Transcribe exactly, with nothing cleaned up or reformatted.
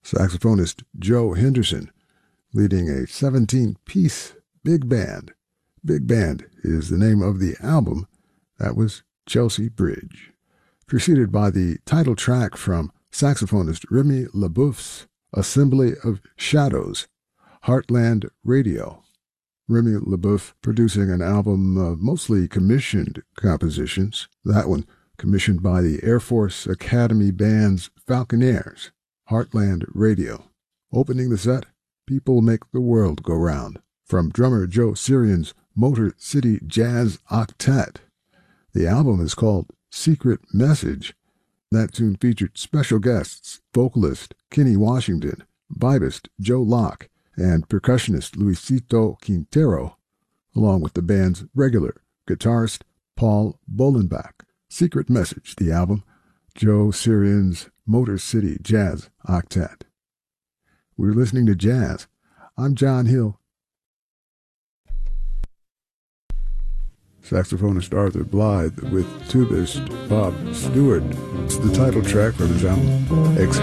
saxophonist Joe Henderson, leading a seventeen-piece big band. Big Band is the name of the album. That was Chelsea Bridge. Preceded by the title track from saxophonist Remy LaBeouf's Assembly of Shadows, Heartland Radio. Remy LaBeouf producing an album of mostly commissioned compositions. That one commissioned by the Air Force Academy Band's Falconeers, Heartland Radio. Opening the set, People Make the World Go Round, from drummer Joe Sirian's Motor City Jazz Octet. The album is called Secret Message. That tune featured special guests, vocalist Kenny Washington, vibist Joe Locke, and percussionist Luisito Quintero, along with the band's regular guitarist Paul Bolenbach. Secret Message, the album, Joe Sirian's Motor City Jazz Octet. We're listening to jazz. I'm John Hill. Saxophonist Arthur Blythe with tubist Bob Stewart. It's the title track from his album, Exhale.